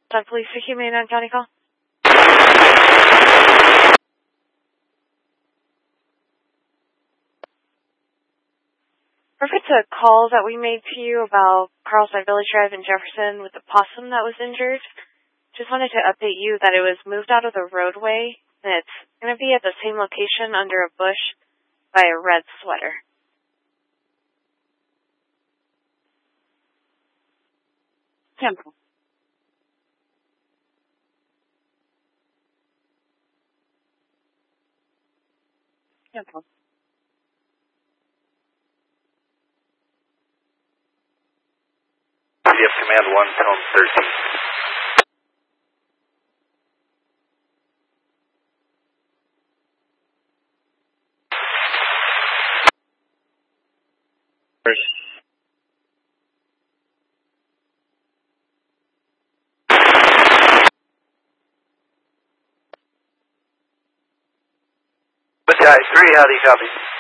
John Police speaking, Main County call. Perfect. A call that we made to you about Carlside Village Drive in Jefferson with the possum that was injured. Just wanted to update you that it was moved out of the roadway, and it's going to be at the same location under a bush by a red sweater. Temple. Temple. CF Command 1, Tone 13. With I 3, how do you copy?